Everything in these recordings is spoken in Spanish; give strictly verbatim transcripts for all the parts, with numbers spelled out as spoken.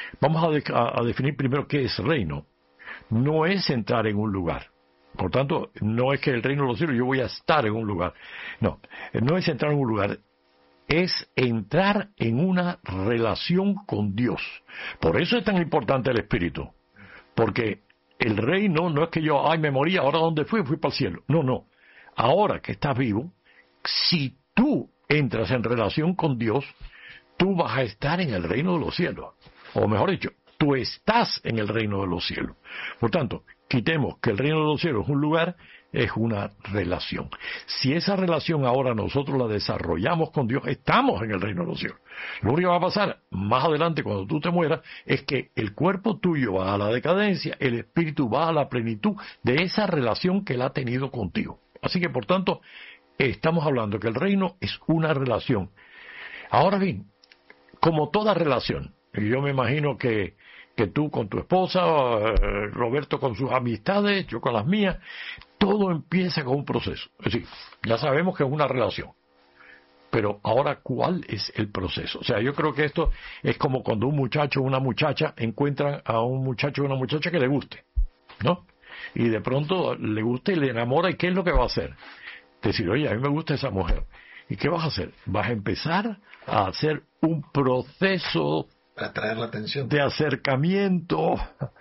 Vamos a, de, a, a definir primero qué es reino. No es entrar en un lugar. Por tanto, no es que el reino de los cielos yo voy a estar en un lugar. No, no es entrar en un lugar. Es entrar en una relación con Dios. Por eso es tan importante el Espíritu. Porque el reino no es que yo, ay, me morí, ahora ¿dónde fui? Fui para el cielo. No, no. Ahora que estás vivo, si tú entras en relación con Dios, tú vas a estar en el reino de los cielos. O mejor dicho, tú estás en el reino de los cielos. Por tanto, quitemos que el reino de los cielos es un lugar, es una relación. Si esa relación ahora nosotros la desarrollamos con Dios, estamos en el reino de los cielos. Lo único que va a pasar más adelante cuando tú te mueras es que el cuerpo tuyo va a la decadencia, el espíritu va a la plenitud de esa relación que él ha tenido contigo. Así que por tanto, estamos hablando que el reino es una relación. Ahora bien, como toda relación, y yo me imagino que que tú con tu esposa, eh, Roberto con sus amistades, yo con las mías, todo empieza con un proceso. Es decir, ya sabemos que es una relación, pero ahora, ¿cuál es el proceso? O sea, yo creo que esto es como cuando un muchacho o una muchacha encuentran a un muchacho o una muchacha que le guste, ¿no? Y de pronto le gusta y le enamora, ¿y qué es lo que va a hacer? Decir, oye, a mí me gusta esa mujer. ¿Y qué vas a hacer? Vas a empezar a hacer un proceso atraer la atención, de acercamiento,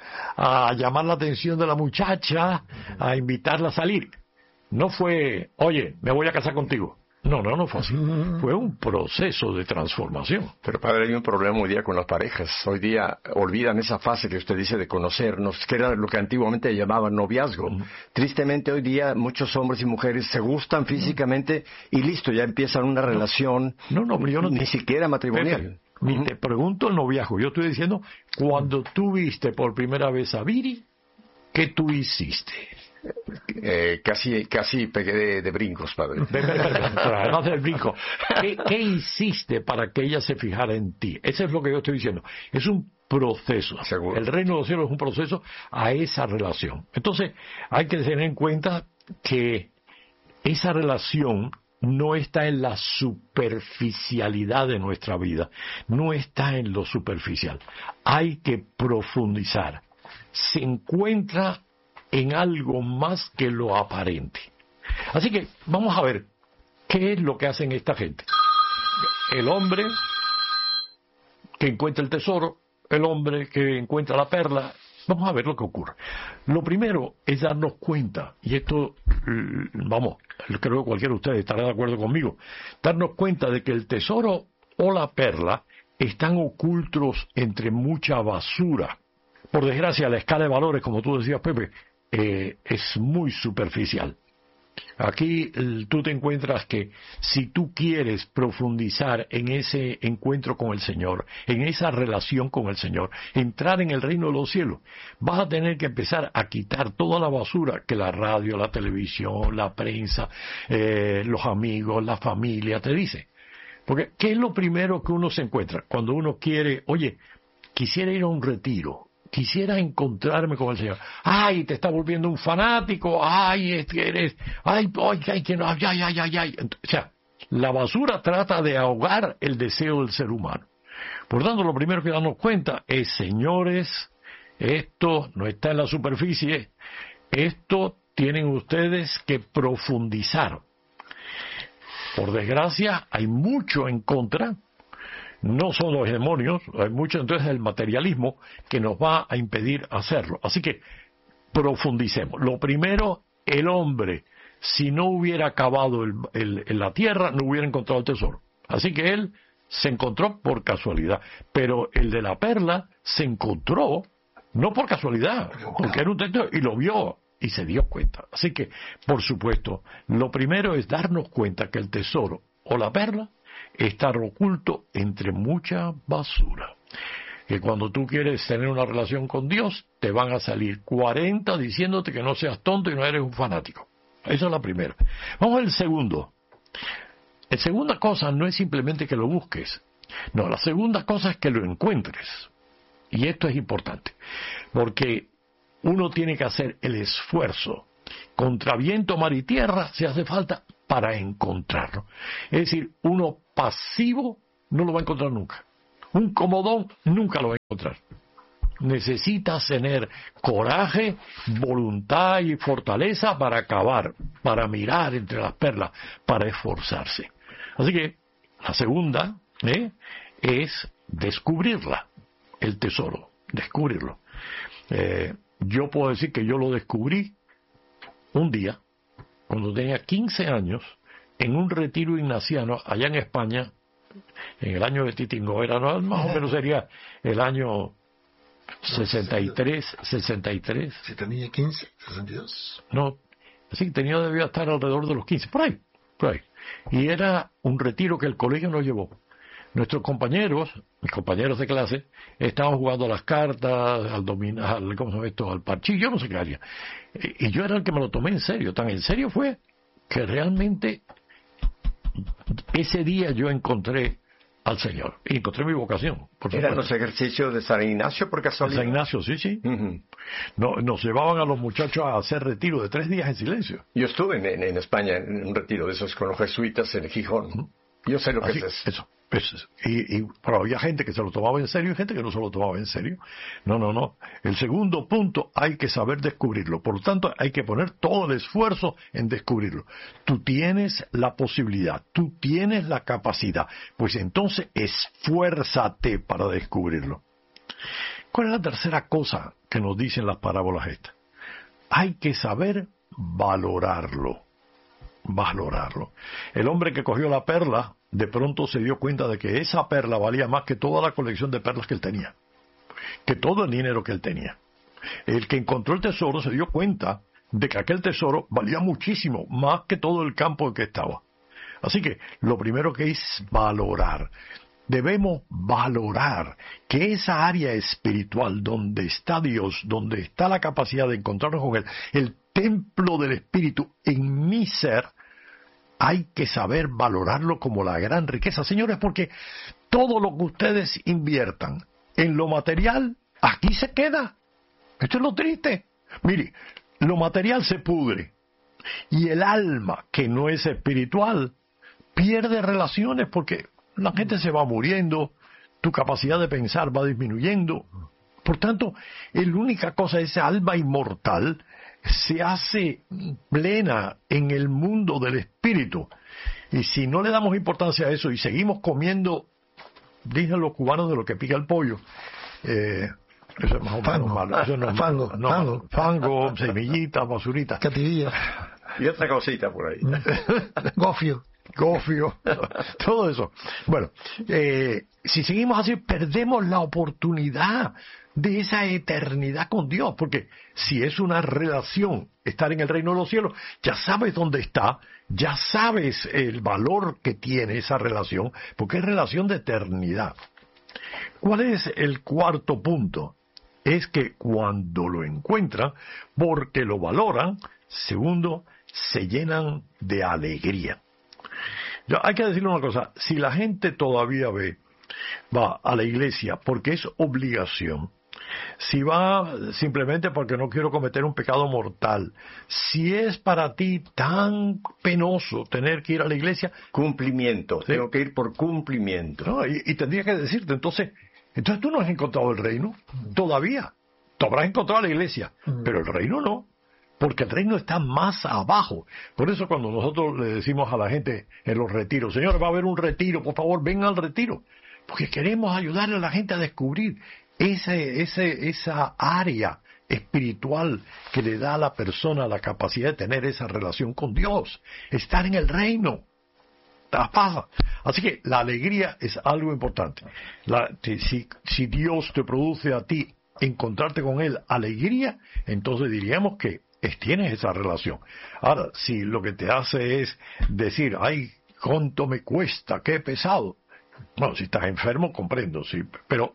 a llamar la atención de la muchacha, a invitarla a salir. No fue, oye, me voy a casar contigo. No, no, no fue así. Fue un proceso de transformación. Pero padre, hay un problema hoy día con las parejas. Hoy día olvidan esa fase que usted dice de conocernos, que era lo que antiguamente llamaban noviazgo. Uh-huh. Tristemente hoy día muchos hombres y mujeres se gustan físicamente y listo, ya empiezan una relación, no, no, no, yo no ni te... siquiera matrimonial. Pepe, ni uh-huh. te pregunto el noviazgo. Yo estoy diciendo, cuando tú viste por primera vez a Viri, ¿qué tú hiciste? Eh, casi casi pegué de, de brincos, padre. Además del brinco, ¿Qué, ¿qué hiciste para que ella se fijara en ti? Eso es lo que yo estoy diciendo. Es un proceso. Seguro. El reino de los cielos es un proceso a esa relación. Entonces, hay que tener en cuenta que esa relación no está en la superficialidad de nuestra vida, no está en lo superficial. Hay que profundizar. Se encuentra en algo más que lo aparente. Así que vamos a ver qué es lo que hacen esta gente. El hombre que encuentra el tesoro, el hombre que encuentra la perla. Vamos a ver lo que ocurre. Lo primero es darnos cuenta, y esto, vamos, creo que cualquiera de ustedes estará de acuerdo conmigo, darnos cuenta de que el tesoro o la perla están ocultos entre mucha basura. Por desgracia, la escala de valores, como tú decías, Pepe, Eh, es muy superficial. Aquí tú te encuentras que si tú quieres profundizar en ese encuentro con el Señor, en esa relación con el Señor, entrar en el reino de los cielos, vas a tener que empezar a quitar toda la basura que la radio, la televisión, la prensa, eh, los amigos, la familia te dice. Porque ¿qué es lo primero que uno se encuentra? Cuando uno quiere, oye, quisiera ir a un retiro, quisiera encontrarme con el Señor. Ay, te está volviendo un fanático. Ay, es que eres. Ay, ay, ay, que no. Ay, ay, ay, ay, ay. O sea, la basura trata de ahogar el deseo del ser humano. Por tanto, lo primero que darnos cuenta es, señores, esto no está en la superficie. Esto tienen ustedes que profundizar. Por desgracia, hay mucho en contra. No son los demonios, hay mucho entonces el materialismo que nos va a impedir hacerlo. Así que profundicemos. Lo primero, el hombre, si no hubiera acabado el, el, en la tierra, no hubiera encontrado el tesoro. Así que él se encontró por casualidad. Pero el de la perla se encontró no por casualidad, porque era un tesoro y lo vio y se dio cuenta. Así que, por supuesto, lo primero es darnos cuenta que el tesoro o la perla estar oculto entre mucha basura. Que cuando tú quieres tener una relación con Dios, te van a salir cuarenta diciéndote que no seas tonto y no eres un fanático. Esa es la primera. Vamos al segundo. La segunda cosa no es simplemente que lo busques. No, la segunda cosa es que lo encuentres. Y esto es importante. Porque uno tiene que hacer el esfuerzo. Contra viento, mar y tierra, si hace falta, para encontrarlo. Es decir, uno pasivo no lo va a encontrar nunca. Un comodón nunca lo va a encontrar. necesitas tener coraje, voluntad y fortaleza para acabar, para mirar entre las perlas, para esforzarse. Así que la segunda ¿eh? es descubrirla, el tesoro, descubrirlo. Eh, yo puedo decir que yo lo descubrí un día, cuando tenía quince años, en un retiro ignaciano allá en España, en el año de Titingo, era ¿no? más o menos sería el año sesenta y tres, sesenta y tres. Si tenía quince, sesenta y dos. No, así que tenía, debía estar alrededor de los quince, por ahí, por ahí. Y era un retiro que el colegio nos llevó. Nuestros compañeros, mis compañeros de clase, estaban jugando a las cartas, al dominar, al, ¿cómo se llama esto? Al parchís, yo no sé qué haría. Y, y yo era el que me lo tomé en serio. Tan en serio fue que realmente ese día yo encontré al Señor. Y encontré mi vocación. Por ¿Eran los ejercicios de San Ignacio por casualidad? San Ignacio, sí, sí. Uh-huh. No, nos llevaban a los muchachos a hacer retiro de tres días en silencio. Yo estuve en, en, en España en un retiro de esos con los jesuitas en Gijón. Uh-huh. Yo sé lo que Así, es eso. Eso. Pues, y, y pero había gente que se lo tomaba en serio y gente que no se lo tomaba en serio. No, no, no. El segundo punto, hay que saber descubrirlo. Por lo tanto, hay que poner todo el esfuerzo en descubrirlo. Tú tienes la posibilidad, tú tienes la capacidad. Pues entonces, esfuérzate para descubrirlo. ¿Cuál es la tercera cosa que nos dicen las parábolas estas? Hay que saber valorarlo. Valorarlo. El hombre que cogió la perla, de pronto se dio cuenta de que esa perla valía más que toda la colección de perlas que él tenía, que todo el dinero que él tenía. El que encontró el tesoro se dio cuenta de que aquel tesoro valía muchísimo, más que todo el campo en que estaba. Así que lo primero que es valorar. Debemos valorar que esa área espiritual donde está Dios, donde está la capacidad de encontrarnos con Él, el templo del Espíritu en mi ser, hay que saber valorarlo como la gran riqueza. Señores, porque todo lo que ustedes inviertan en lo material, aquí se queda. Esto es lo triste. Mire, lo material se pudre y el alma, que no es espiritual, pierde relaciones porque la gente se va muriendo, tu capacidad de pensar va disminuyendo. Por tanto, la única cosa, esa alma inmortal, se hace plena en el mundo del espíritu. Y si no le damos importancia a eso y seguimos comiendo, dicen los cubanos, de lo que pica el pollo, eh, eso es más o menos malo. Eso no es fango, malo. No, fango, fango, semillitas, basuritas. Catidilla. Y otra cosita por ahí. Gofio. Gofio, todo eso. Bueno, eh, si seguimos así, perdemos la oportunidad de esa eternidad con Dios, porque si es una relación, estar en el reino de los cielos, ya sabes dónde está, ya sabes el valor que tiene esa relación, porque es relación de eternidad. ¿Cuál es el cuarto punto? Es que cuando lo encuentran, porque lo valoran, segundo, se llenan de alegría. Ya, hay que decirle una cosa, si la gente todavía ve, va a la iglesia porque es obligación, si va simplemente porque no quiero cometer un pecado mortal, si es para ti tan penoso tener que ir a la iglesia, cumplimiento, ¿sí? Tengo que ir por cumplimiento. ¿No? Y, y tendría que decirte, entonces, entonces tú no has encontrado el reino, todavía, tú habrás encontrado la iglesia, pero el reino no. Porque el reino está más abajo. Por eso cuando nosotros le decimos a la gente en los retiros, señores, va a haber un retiro, por favor, vengan al retiro. Porque queremos ayudarle a la gente a descubrir ese, ese, esa área espiritual que le da a la persona la capacidad de tener esa relación con Dios. Estar en el reino. Pasa. Así que la alegría es algo importante. La, si, si Dios te produce a ti encontrarte con Él alegría, entonces diríamos que tienes esa relación. Ahora, si lo que te hace es decir, ay, cuánto me cuesta, qué pesado. Bueno, si estás enfermo, comprendo, sí, pero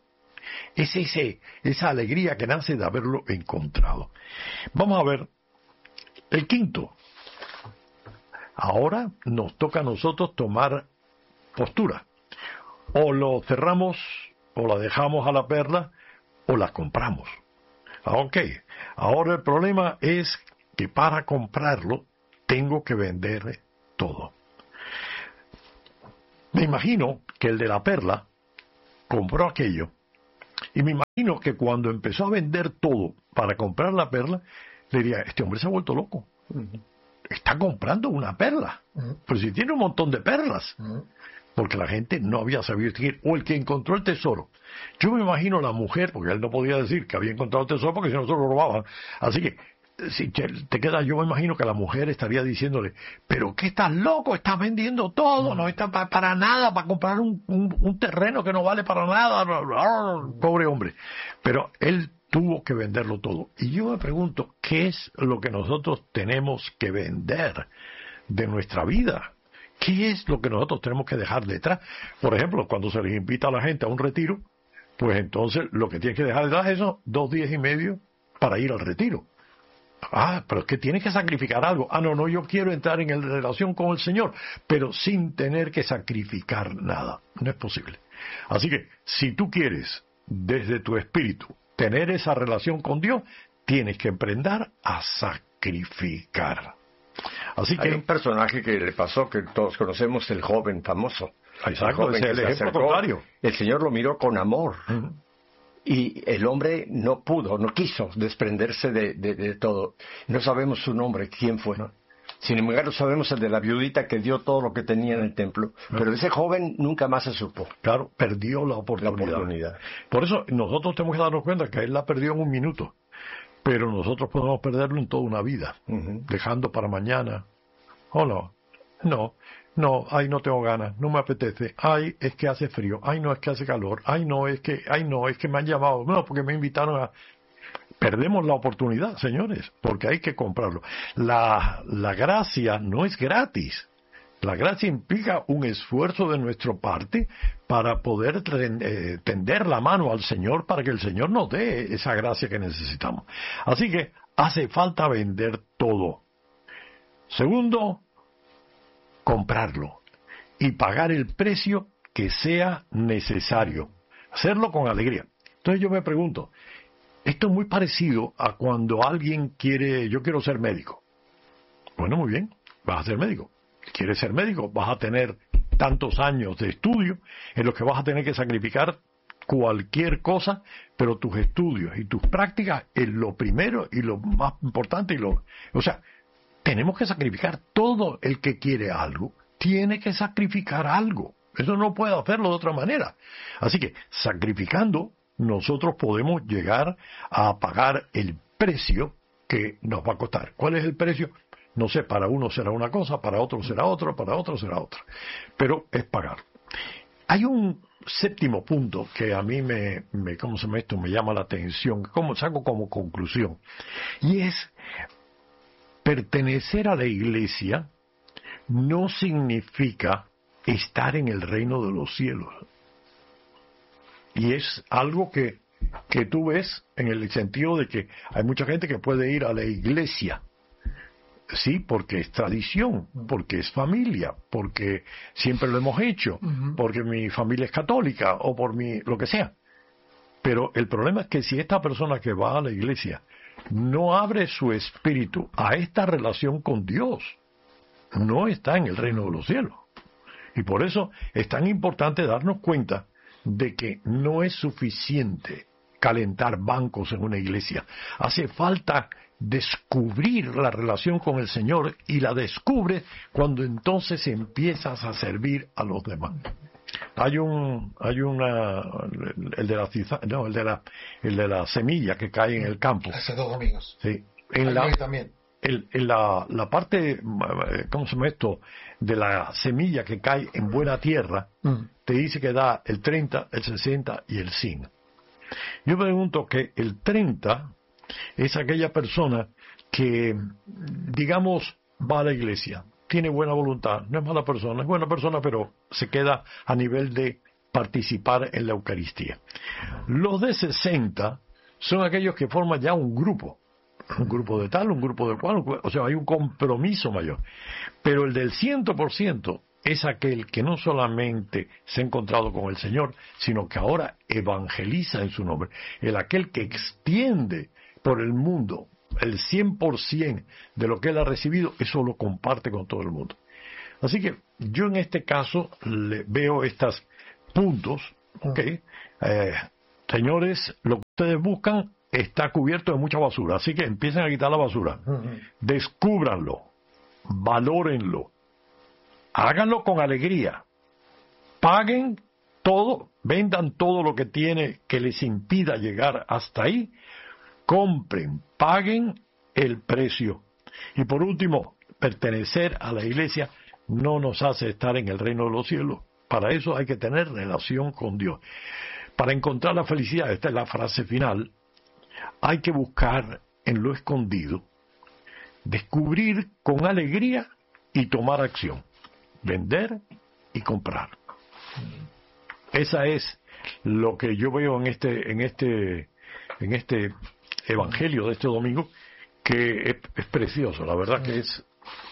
es ese, esa alegría que nace de haberlo encontrado. Vamos a ver el quinto. Ahora nos toca a nosotros tomar postura. O lo cerramos, o la dejamos a la perla, o la compramos. Ok, ahora el problema es que para comprarlo tengo que vender todo. Me imagino que el de la perla compró aquello Y me imagino que cuando empezó a vender todo para comprar la perla, le diría, este hombre se ha vuelto loco. Uh-huh. Está comprando una perla. Uh-huh. Pero si tiene un montón de perlas. Uh-huh. Porque la gente no había sabido distinguir. O el que encontró el tesoro. Yo me imagino la mujer, porque él no podía decir que había encontrado el tesoro porque si no se lo robaban. Así que, si te queda, yo me imagino que la mujer estaría diciéndole, pero ¿qué estás loco? Estás vendiendo todo, no está pa- para nada, para comprar un, un, un terreno que no vale para nada. Pobre hombre. Pero él tuvo que venderlo todo. Y yo me pregunto, ¿qué es lo que nosotros tenemos que vender de nuestra vida? ¿Qué es lo que nosotros tenemos que dejar detrás? Por ejemplo, cuando se les invita a la gente a un retiro, pues entonces lo que tienen que dejar detrás es esos dos días y medio para ir al retiro. Ah, pero es que tienes que sacrificar algo. Ah, no, no, yo quiero entrar en relación con el Señor, pero sin tener que sacrificar nada. No es posible. Así que, si tú quieres, desde tu espíritu, tener esa relación con Dios, tienes que aprender a sacrificar. Así que hay un personaje que le pasó, que todos conocemos, el joven famoso. Exacto, ese es el ejemplo contrario. El Señor lo miró con amor. Uh-huh. Y el hombre no pudo, no quiso desprenderse de, de, de todo. No sabemos su nombre, quién fue. No. Sin embargo, sabemos el de la viudita que dio todo lo que tenía en el templo. No. Pero ese joven nunca más se supo. Claro, perdió la oportunidad. la oportunidad. Por eso nosotros tenemos que darnos cuenta que él la perdió en un minuto. Pero nosotros podemos perderlo en toda una vida. Uh-huh. Dejando para mañana. ¿O no? No. No, ay, no tengo ganas, no me apetece, ay, es que hace frío, ay, no, es que hace calor, ay, no, es que, ay, no, es que me han llamado, no, porque me invitaron a... Perdemos la oportunidad, señores, porque hay que comprarlo. La, la gracia no es gratis. La gracia implica un esfuerzo de nuestra parte para poder eh, tender la mano al Señor para que el Señor nos dé esa gracia que necesitamos. Así que hace falta vender todo. Segundo, comprarlo y pagar el precio que sea necesario. Hacerlo con alegría. Entonces yo me pregunto, esto es muy parecido a cuando alguien quiere, yo quiero ser médico. Bueno, muy bien, vas a ser médico. ¿Quieres ser médico? Vas a tener tantos años de estudio en los que vas a tener que sacrificar cualquier cosa, pero tus estudios y tus prácticas es lo primero y lo más importante. y lo, O sea, tenemos que sacrificar. Todo el que quiere algo tiene que sacrificar algo. Eso no puede hacerlo de otra manera. Así que, sacrificando, nosotros podemos llegar a pagar el precio que nos va a costar. ¿Cuál es el precio? No sé, para uno será una cosa, para otro será otra, para otro será otra. Pero es pagar. Hay un séptimo punto que a mí me, me ¿cómo se llama esto? Me llama la atención, como saco como conclusión. Y es... pertenecer a la iglesia no significa estar en el reino de los cielos. Y es algo que, que tú ves en el sentido de que hay mucha gente que puede ir a la iglesia. Sí, porque es tradición, porque es familia, porque siempre lo hemos hecho, uh-huh. porque mi familia es católica o por mi lo que sea. Pero el problema es que si esta persona que va a la iglesia no abre su espíritu a esta relación con Dios, no está en el reino de los cielos. Y por eso es tan importante darnos cuenta de que no es suficiente calentar bancos en una iglesia. Hace falta descubrir la relación con el Señor, y la descubres cuando entonces empiezas a servir a los demás. Hay un, hay una, el de la ciza, no, el de la, el de la semilla que cae en el campo. Hace dos domingos. Sí. En la, también. El, en la, la parte, ¿cómo se llama esto? De la semilla que cae en buena tierra, mm. te dice que da el treinta, el sesenta y el cien. Yo me pregunto que el treinta es aquella persona que, digamos, va a la iglesia, tiene buena voluntad, no es mala persona, es buena persona, pero se queda a nivel de participar en la Eucaristía. Los de sesenta son aquellos que forman ya un grupo, un grupo de tal, un grupo de cual, o sea, hay un compromiso mayor. Pero el del cien por ciento es aquel que no solamente se ha encontrado con el Señor, sino que ahora evangeliza en su nombre, el aquel que extiende por el mundo el cien por ciento de lo que él ha recibido, eso lo comparte con todo el mundo. Así que yo en este caso le veo estos puntos, ¿okay? eh, señores, lo que ustedes buscan está cubierto de mucha basura, así que empiecen a quitar la basura. Uh-huh. Descúbranlo, valórenlo, háganlo con alegría, paguen todo, vendan todo lo que tiene que les impida llegar hasta ahí, compren, paguen el precio. Y por último, pertenecer a la iglesia no nos hace estar en el reino de los cielos. Para eso hay que tener relación con Dios. Para encontrar la felicidad, esta es la frase final, hay que buscar en lo escondido, descubrir con alegría y tomar acción, vender y comprar. Esa es lo que yo veo en este, en este, en este evangelio de este domingo, que es, es precioso, la verdad que es.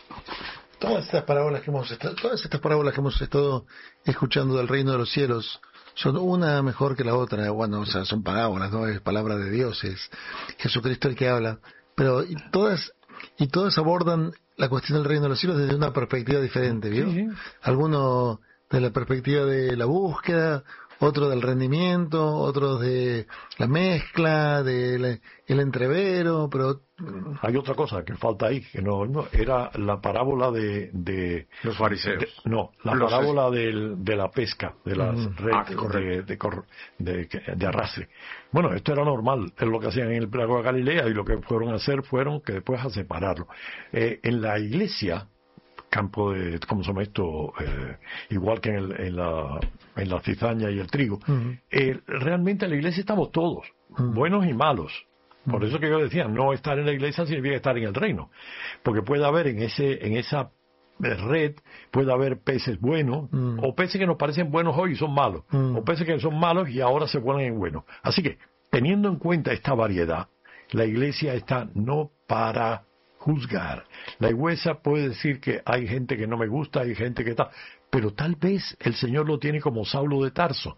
Todas estas parábolas que hemos estado, todas estas parábolas que hemos estado escuchando del reino de los cielos son una mejor que la otra. Bueno, o sea, son parábolas, no es palabra de Dios, es Jesucristo el que habla. Pero y todas y todas abordan la cuestión del reino de los cielos desde una perspectiva diferente, ¿vio? Sí, sí. Algunos de la perspectiva de la búsqueda, otro del rendimiento, otros de la mezcla, del el entrevero, pero hay otra cosa que falta ahí, que no, no era la parábola de, de los fariseos. De, no, la los parábola del, de la pesca, de las mm, redes ah, de, de, de, de, de arrastre. Bueno, esto era normal, es lo que hacían en el lago de Galilea, y lo que fueron a hacer fueron que después a separarlo. Eh, en la iglesia, campo de, ¿cómo se llama esto? Eh, igual que en, el, en, la, en la cizaña y el trigo. Uh-huh. Eh, realmente en la iglesia estamos todos, uh-huh. buenos y malos. Por uh-huh. eso que yo decía, no estar en la iglesia significa estar en el reino. Porque puede haber en ese en esa red, puede haber peces buenos, uh-huh. o peces que nos parecen buenos hoy y son malos, uh-huh. o peces que son malos y ahora se ponen en buenos. Así que, teniendo en cuenta esta variedad, la iglesia está no para juzgar. La iglesia puede decir que hay gente que no me gusta, hay gente que está, pero tal vez el Señor lo tiene como Saulo de Tarso.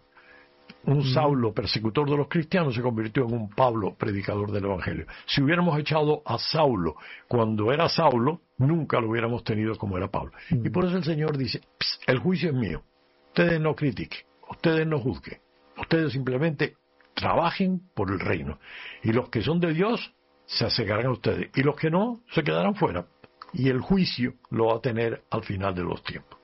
Un mm. Saulo persecutor de los cristianos se convirtió en un Pablo predicador del Evangelio. Si hubiéramos echado a Saulo cuando era Saulo, nunca lo hubiéramos tenido como era Pablo. Mm. Y por eso el Señor dice, el juicio es mío. Ustedes no critiquen, ustedes no juzguen, ustedes simplemente trabajen por el reino. Y los que son de Dios se acercarán a ustedes, y los que no, se quedarán fuera, y el juicio lo va a tener al final de los tiempos.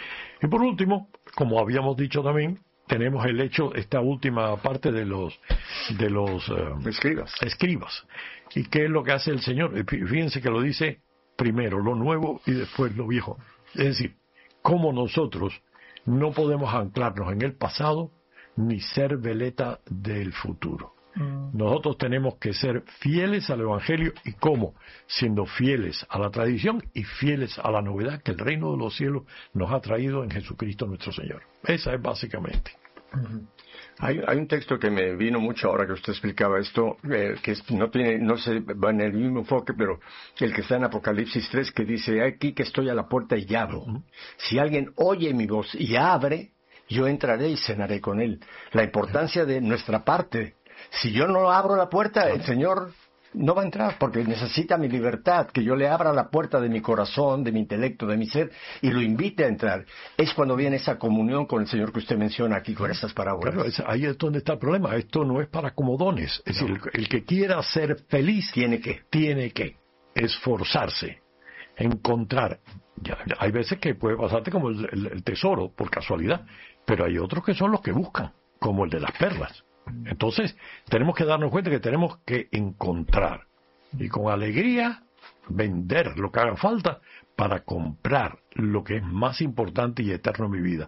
Y por último, como habíamos dicho también, tenemos el hecho, esta última parte de los de los uh, escribas. escribas. ¿Y qué es lo que hace el Señor? Fíjense que lo dice primero lo nuevo y después lo viejo. Es decir, como nosotros no podemos anclarnos en el pasado ni ser veleta del futuro. Nosotros tenemos que ser fieles al Evangelio. ¿Y cómo? Siendo fieles a la tradición y fieles a la novedad que el reino de los cielos nos ha traído en Jesucristo nuestro Señor. Esa es básicamente. Uh-huh. Hay, hay un texto que me vino mucho ahora que usted explicaba esto, eh, que es, no tiene, no se va en el mismo enfoque, pero el que está en Apocalipsis tres, que dice, aquí que estoy a la puerta y llamo. Uh-huh. Si alguien oye mi voz y abre, yo entraré y cenaré con él. La importancia de nuestra parte. Si yo no abro la puerta, el Señor no va a entrar, porque necesita mi libertad, que yo le abra la puerta de mi corazón, de mi intelecto, de mi ser, y lo invite a entrar. Es cuando viene esa comunión con el Señor que usted menciona aquí, con estas parábolas. Claro, es, ahí es donde está el problema. Esto no es para comodones. Es no. decir, el, el que quiera ser feliz tiene que, tiene que esforzarse, encontrar. Ya, hay veces que puede pasarte como el, el, el tesoro, por casualidad, pero hay otros que son los que buscan, como el de las perlas. Entonces, tenemos que darnos cuenta que tenemos que encontrar y con alegría vender lo que haga falta para comprar lo que es más importante y eterno en mi vida.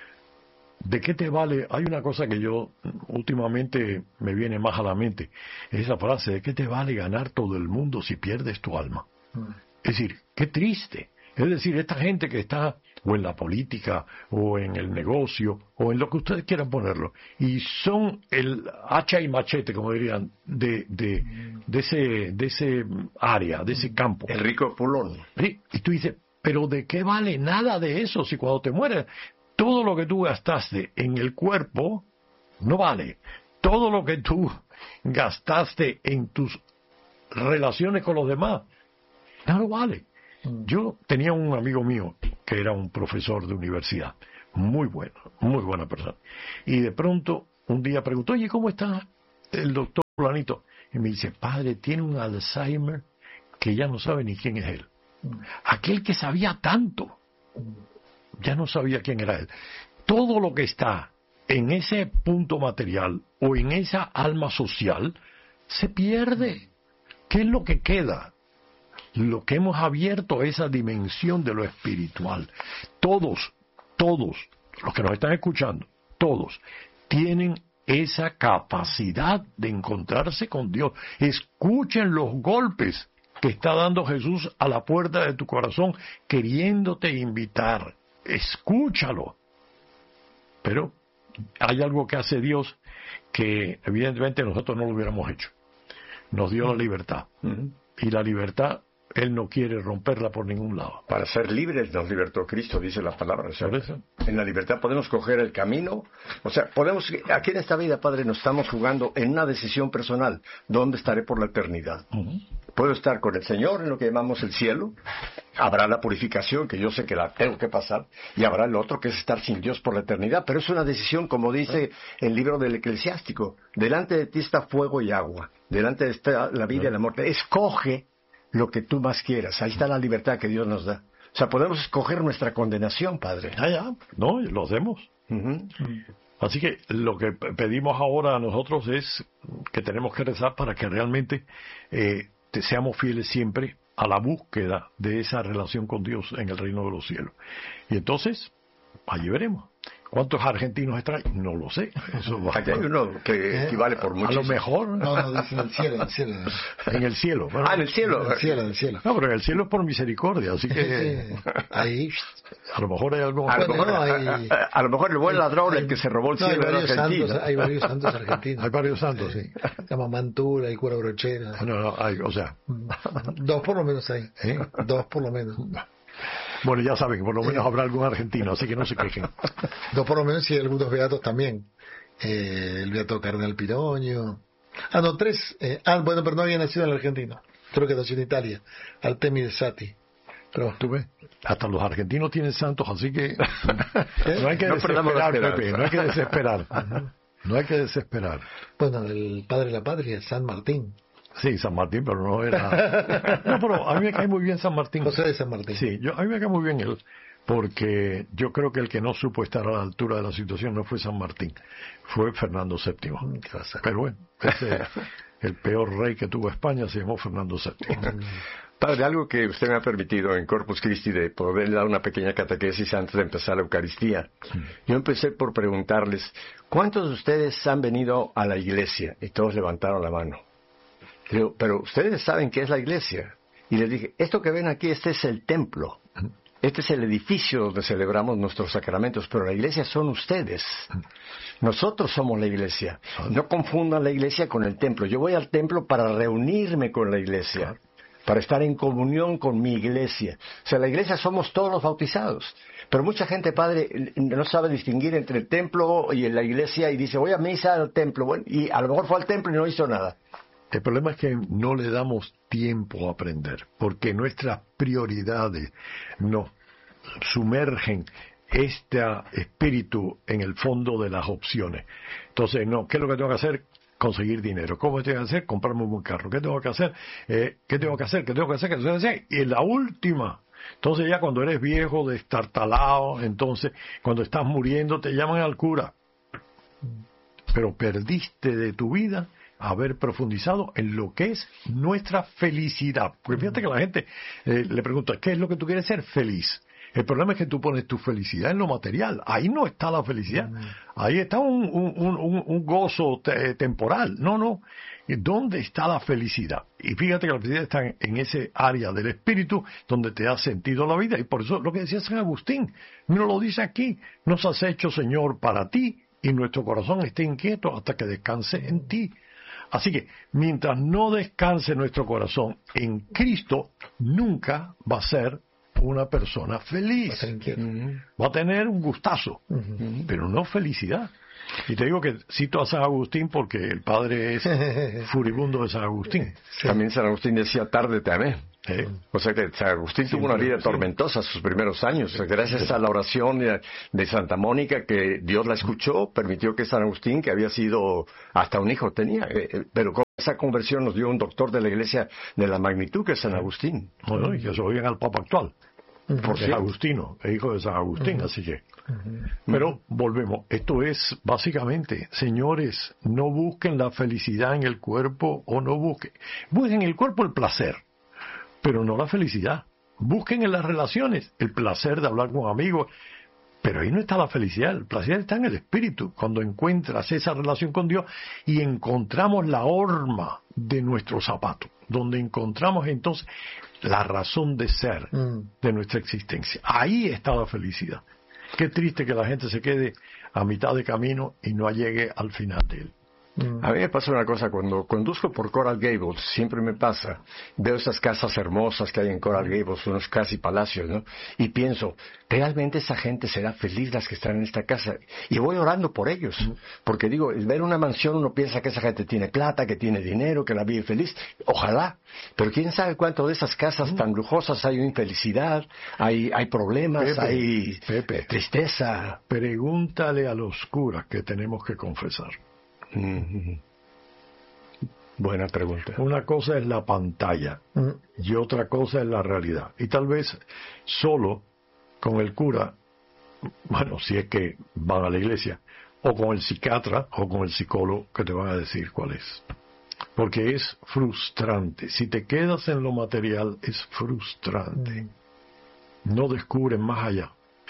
¿De qué te vale? Hay una cosa que yo últimamente me viene más a la mente, es esa frase, ¿de qué te vale ganar todo el mundo si pierdes tu alma? Es decir, qué triste. Es decir, esta gente que está o en la política, o en el negocio, o en lo que ustedes quieran ponerlo, y son el hacha y machete, como dirían, de, de, de ese de ese área, de ese campo. El rico pulón. Sí, y tú dices, pero ¿de qué vale nada de eso si cuando te mueres, todo lo que tú gastaste en el cuerpo no vale? Todo lo que tú gastaste en tus relaciones con los demás, no vale. Yo tenía un amigo mío que era un profesor de universidad, muy bueno, muy buena persona, y de pronto un día preguntó, oye, ¿cómo está el doctor fulanito? Y me dice, padre, tiene un Alzheimer que ya no sabe ni quién es él. Aquel que sabía tanto, ya no sabía quién era él. Todo lo que está en ese punto material o en esa alma social se pierde. ¿Qué es lo que queda? Lo que hemos abierto, esa dimensión de lo espiritual. Todos, todos, los que nos están escuchando, todos, tienen esa capacidad de encontrarse con Dios. Escuchen los golpes que está dando Jesús a la puerta de tu corazón, queriéndote invitar. Escúchalo. Pero hay algo que hace Dios que evidentemente nosotros no lo hubiéramos hecho. Nos dio la libertad. Uh-huh. Y la libertad, Él no quiere romperla por ningún lado. Para ser libres nos libertó Cristo, dice la palabra. O sea, por eso. En la libertad podemos coger el camino. O sea, podemos, aquí en esta vida, Padre, nos estamos jugando en una decisión personal. ¿Dónde estaré por la eternidad? Uh-huh. Puedo estar con el Señor en lo que llamamos el cielo. Habrá la purificación, que yo sé que la tengo que pasar. Y habrá el otro, que es estar sin Dios por la eternidad. Pero es una decisión, como dice el libro del Eclesiástico. Delante de ti está fuego y agua. Delante de ti está la vida y la muerte. Escoge lo que tú más quieras. Ahí está la libertad que Dios nos da. O sea, podemos escoger nuestra condenación, Padre. Ah, ya. No, lo hacemos. Uh-huh. Así que lo que pedimos ahora a nosotros es que tenemos que rezar para que realmente eh, seamos fieles siempre a la búsqueda de esa relación con Dios en el reino de los cielos. Y entonces, allí veremos. ¿Cuántos argentinos extraen? No lo sé. Eso va Aquí hay uno que equivale por mucho. A lo mejor. No, no, dice en el cielo, en el cielo. En el cielo. Bueno, ah, en el cielo. En el cielo, en el cielo. No, pero en el cielo es por misericordia, así que... Sí, ahí... A lo mejor hay algo... A lo bueno, mejor, no, hay, a, a lo mejor el buen ladrón, hay, el que se robó el no, cielo hay varios era argentino. Santos, hay varios santos argentinos. Hay varios santos, sí. Se llama Mantura, hay cura Brochera. No, no, hay, o sea... Dos por lo menos hay. ¿Eh? Dos por lo menos. Bueno, ya saben que por lo menos habrá algún argentino, así que no se quejen. Dos por lo menos y algunos beatos también. Eh, el beato Cardenal Piroño. Ah, no, tres. Eh, ah, bueno, pero no había nacido en la Argentina. Creo que nació en Italia. Artemide Sati. Pero, ¿tú ves? Hasta los argentinos tienen santos, así que ¿Eh? no hay que no desesperar, Pepe, no hay que desesperar. No hay que desesperar. Bueno, el padre de la patria, San Martín. Sí, San Martín, pero no era... No, pero a mí me cae muy bien San Martín. José de San Martín. Sí, yo, a mí me cae muy bien él, porque yo creo que el que no supo estar a la altura de la situación no fue San Martín, fue Fernando séptimo. Pero bueno, ese, el peor rey que tuvo España se llamó Fernando séptimo. Padre, algo que usted me ha permitido en Corpus Christi de poder dar una pequeña catequesis antes de empezar la Eucaristía. Yo empecé por preguntarles, ¿cuántos de ustedes han venido a la iglesia? Y todos levantaron la mano. Digo, pero ustedes saben qué es la iglesia. Y les dije, esto que ven aquí, este es el templo. Este es el edificio donde celebramos nuestros sacramentos, pero la iglesia son ustedes. Nosotros somos la iglesia. No confundan la iglesia con el templo. Yo voy al templo para reunirme con la iglesia, para estar en comunión con mi iglesia. O sea, la iglesia somos todos los bautizados. Pero mucha gente, Padre, no sabe distinguir entre el templo y la iglesia y dice, voy a misa al templo. Bueno, y a lo mejor fue al templo y no hizo nada. El problema es que no le damos tiempo a aprender, porque nuestras prioridades nos sumergen este espíritu en el fondo de las opciones. Entonces, no, ¿qué es lo que tengo que hacer? Conseguir dinero. ¿Cómo tengo que hacer? Comprarme un buen carro. ¿Qué tengo que hacer? Eh, ¿Qué tengo que hacer? ¿Qué tengo que hacer? ¿Qué tengo que hacer? Y la última. Entonces ya cuando eres viejo, destartalado, entonces cuando estás muriendo te llaman al cura. Pero perdiste de tu vida haber profundizado en lo que es nuestra felicidad. Porque fíjate que la gente eh, le pregunta, ¿qué es lo que tú quieres ser? Feliz. El problema es que tú pones tu felicidad en lo material. Ahí no está la felicidad. Ahí está un, un, un, un gozo te, temporal. No, no. ¿Dónde está la felicidad? Y fíjate que la felicidad está en, en ese área del espíritu donde te ha sentido la vida. Y por eso lo que decía San Agustín, no lo dice aquí, nos has hecho, Señor, para ti, y nuestro corazón esté inquieto hasta que descanse en ti. Así que, mientras no descanse nuestro corazón en Cristo, nunca va a ser una persona feliz. Va a ser inquieto. Uh-huh. Va a tener un gustazo, uh-huh. pero no felicidad. Y te digo que cito a San Agustín porque el padre es furibundo de San Agustín. Sí. También San Agustín decía, tarde te amé. ¿Eh? O sea que San Agustín tuvo una vida tormentosa sus primeros años. Gracias a la oración de Santa Mónica, que Dios la escuchó, permitió que San Agustín, que había sido hasta un hijo tenía, pero con esa conversión nos dio un doctor de la Iglesia de la magnitud que es San Agustín. Bueno, y que se oigan al Papa actual. Por es Agustino, es hijo de San Agustín, uh-huh. así que. Uh-huh. Pero volvemos, esto es básicamente, señores, no busquen la felicidad en el cuerpo o no busquen, busquen en el cuerpo el placer, pero no la felicidad. Busquen en las relaciones el placer de hablar con amigos, pero ahí no está la felicidad, el placer está en el espíritu, cuando encuentras esa relación con Dios y encontramos la horma de nuestro zapato, donde encontramos entonces la razón de ser mm. de nuestra existencia. Ahí está la felicidad. Qué triste que la gente se quede a mitad de camino y no llegue al final de él. A mí me pasa una cosa, cuando conduzco por Coral Gables, siempre me pasa, veo esas casas hermosas que hay en Coral Gables, unos casi palacios, ¿no? Y pienso, ¿realmente esa gente será feliz las que están en esta casa? Y voy orando por ellos, porque digo, el ver una mansión uno piensa que esa gente tiene plata, que tiene dinero, que la vive feliz, ojalá, pero quién sabe cuánto de esas casas tan lujosas hay infelicidad, hay, hay problemas, Pepe, hay Pepe, tristeza. Pregúntale a los curas que tenemos que confesar. Mm-hmm. Buena pregunta. Una cosa es la pantalla mm. y otra cosa es la realidad. Y tal vez solo con el cura, bueno, si es que van a la iglesia, o con el psiquiatra o con el psicólogo que te van a decir cuál es. Porque es frustrante. Si te quedas en lo material, es frustrante. Mm. No descubres más allá.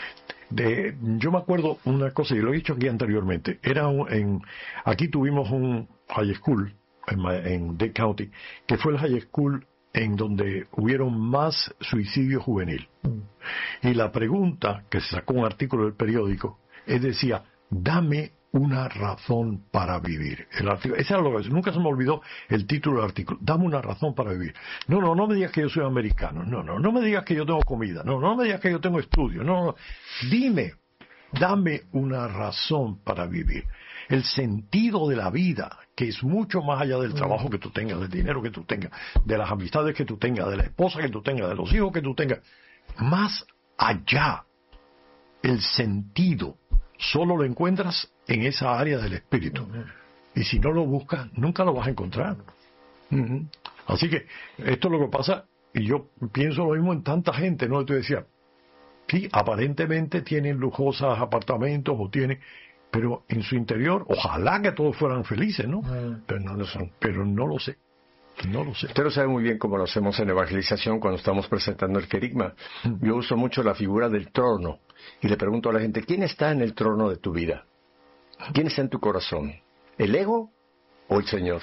De, yo me acuerdo una cosa, y lo he dicho aquí anteriormente, era un, en, aquí tuvimos un high school en, en Dade County, que fue el high school en donde hubieron más suicidio juvenil. Mm. Y la pregunta, que se sacó un artículo del periódico, es decía, dame una razón para vivir. El artículo, ese era lo que nunca se me olvidó el título del artículo. Dame una razón para vivir. No, no, no me digas que yo soy americano. No, no, no me digas que yo tengo comida. No, no me digas que yo tengo estudios. No, no. Dime, dame una razón para vivir. El sentido de la vida, que es mucho más allá del trabajo que tú tengas, del dinero que tú tengas, de las amistades que tú tengas, de la esposa que tú tengas, de los hijos que tú tengas. Más allá, el sentido solo lo encuentras en esa área del espíritu. Uh-huh. Y si no lo buscas, nunca lo vas a encontrar. Uh-huh. Así que esto es lo que pasa, y yo pienso lo mismo en tanta gente, ¿no? Tú decías, sí, aparentemente tienen lujosos apartamentos o tienen, pero en su interior, ojalá que todos fueran felices, ¿no? Uh-huh. Pero no lo son, pero no lo sé. No lo sé. Usted lo sabe muy bien cómo lo hacemos en evangelización cuando estamos presentando el querigma. Yo uso mucho la figura del trono y le pregunto a la gente, ¿quién está en el trono de tu vida? ¿Quién está en tu corazón? ¿El ego o el Señor?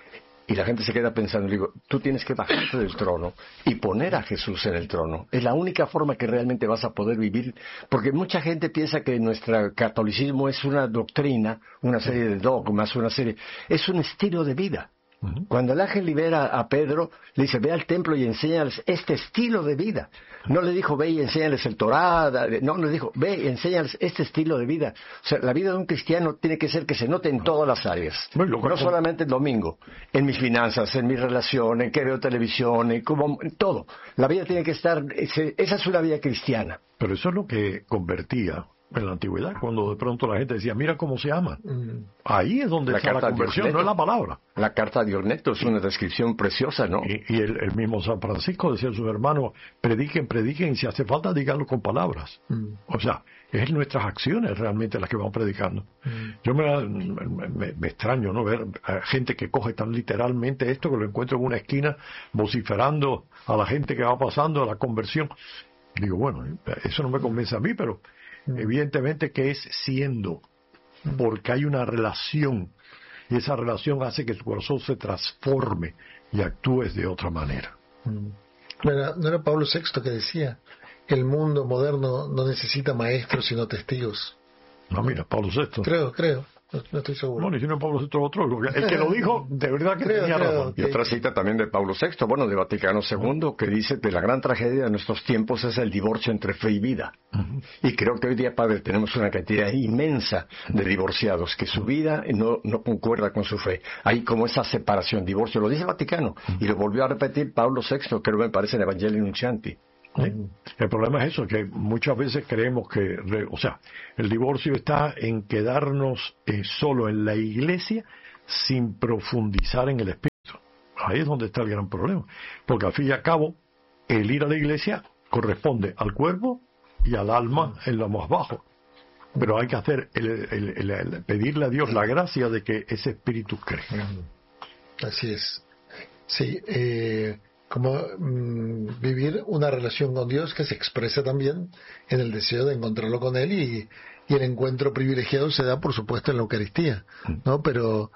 Y la gente se queda pensando, le digo, tú tienes que bajarte del trono y poner a Jesús en el trono. Es la única forma que realmente vas a poder vivir, porque mucha gente piensa que nuestro catolicismo es una doctrina, una serie de dogmas, una serie, es un estilo de vida. Uh-huh. Cuando el ángel libera a Pedro, le dice, ve al templo y enséñales este estilo de vida. No le dijo, ve y enséñales el Torá, no, le dijo, ve y enséñales este estilo de vida. O sea, la vida de un cristiano tiene que ser que se note en todas las áreas. Bueno, no solamente el domingo, en mis finanzas, en mi relación, en que veo televisión, en, como, en todo. La vida tiene que estar, esa es una vida cristiana. Pero eso es lo que convertía en la antigüedad, cuando de pronto la gente decía, mira cómo se aman. Mm. Ahí es donde la está la conversión, no es la palabra. La carta de Orneto es una descripción preciosa, ¿no? Y, y el, el mismo San Francisco decía a sus hermanos, prediquen, prediquen, y si hace falta, díganlo con palabras. Mm. O sea, es nuestras acciones realmente las que vamos predicando. Mm. Yo me, me, me extraño, ¿no? Ver a gente que coge tan literalmente esto, que lo encuentro en una esquina, vociferando a la gente que va pasando a la conversión. Digo, bueno, eso no me convence a mí, pero evidentemente que es siendo, porque hay una relación y esa relación hace que tu corazón se transforme y actúes de otra manera. ¿No era, no era Pablo sexto que decía, el mundo moderno no necesita maestros sino testigos? No, mira, Pablo sexto. Creo, creo. No, no estoy seguro. No, ni si no Pablo sexto otro. El que lo dijo, de verdad que Creo, tenía creo razón. que- Y otra cita también de Pablo sexto, bueno, de Vaticano segundo, que dice que la gran tragedia de nuestros tiempos es el divorcio entre fe y vida. Ujú. Y creo que hoy día, padre, tenemos una cantidad inmensa de divorciados que su vida no, no concuerda con su fe. Hay como esa separación, divorcio, lo dice el Vaticano, y lo volvió a repetir Pablo sexto, creo que me parece en Evangelii Nuncianti. ¿Sí? El problema es eso, que muchas veces creemos que, re- o sea, el divorcio está en quedarnos eh, solo en la iglesia sin profundizar en el espíritu. Ahí es donde está el gran problema. Porque al fin y al cabo, el ir a la iglesia corresponde al cuerpo y al alma en lo más bajo. Pero hay que hacer, el, el- el- el- pedirle a Dios la gracia de que ese espíritu crezca. Así es. Sí, eh, como mm, vivir una relación con Dios que se expresa también en el deseo de encontrarlo con Él y, y el encuentro privilegiado se da, por supuesto, en la Eucaristía, ¿no? Pero,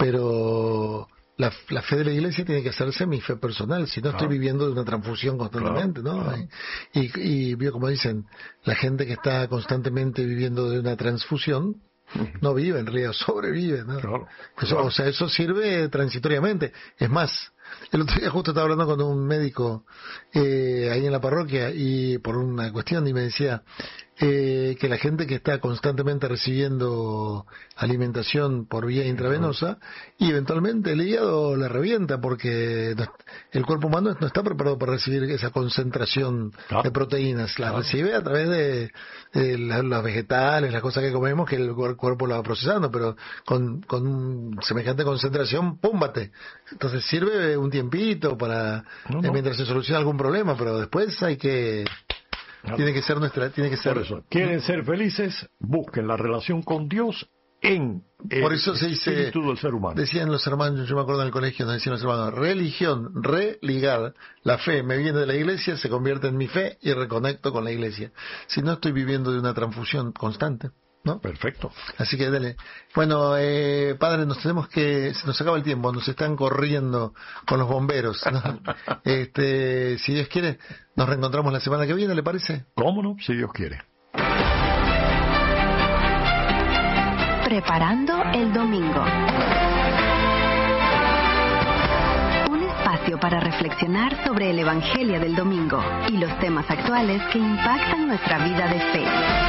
pero la, la fe de la Iglesia tiene que hacerse mi fe personal, si no estoy Claro. viviendo de una transfusión constantemente, Claro, ¿no? claro. Y, y, y como dicen, la gente que está constantemente viviendo de una transfusión no vive, en realidad sobrevive, ¿no? Claro, Eso, claro. o sea, eso sirve transitoriamente. Es más, el otro día justo estaba hablando con un médico eh, ahí en la parroquia y por una cuestión y me decía eh, que la gente que está constantemente recibiendo alimentación por vía intravenosa y eventualmente el hígado la revienta porque no- el cuerpo humano no está preparado para recibir esa concentración Claro. de proteínas, la Claro. recibe a través de, de la- los vegetales, las cosas que comemos que el cuer- cuerpo la va procesando, pero con, con un semejante concentración, ¡púmbate! Entonces sirve un tiempito para No, eh, no. mientras se soluciona algún problema, pero después hay que Claro. tiene que ser nuestra, tiene que ser Por eso, quieren ser felices, busquen la relación con Dios en el Por eso se dice, espíritu del ser humano. decían los hermanos, yo me acuerdo en el colegio, nos decían los hermanos, religión, religar, la fe me viene de la iglesia, se convierte en mi fe y reconecto con la iglesia. Si no estoy viviendo de una transfusión constante, ¿no? Perfecto. Así que dele. Bueno, eh, padre, nos tenemos que, se nos acaba el tiempo, nos están corriendo con los bomberos, ¿no? Este, si Dios quiere, nos reencontramos la semana que viene, ¿le parece? ¿Cómo no? Si Dios quiere. Preparando el domingo. Un espacio para reflexionar sobre el Evangelio del domingo y los temas actuales que impactan nuestra vida de fe.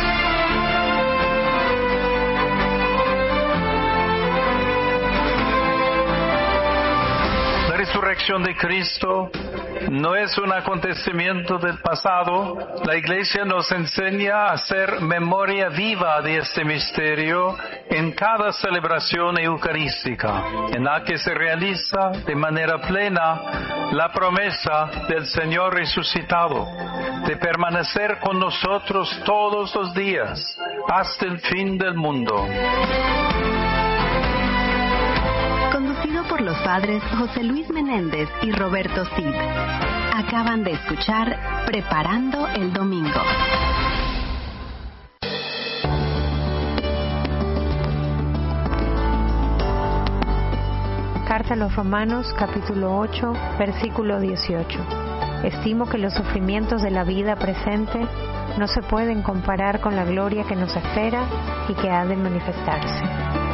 La resurrección de Cristo no es un acontecimiento del pasado. La Iglesia nos enseña a hacer memoria viva de este misterio en cada celebración eucarística, en la que se realiza de manera plena la promesa del Señor resucitado de permanecer con nosotros todos los días hasta el fin del mundo. Conducido por los padres José Luis Menéndez y Roberto Cid. Acaban de escuchar Preparando el Domingo. Carta a los Romanos, capítulo ocho, versículo dieciocho. Estimo que los sufrimientos de la vida presente no se pueden comparar con la gloria que nos espera y que ha de manifestarse.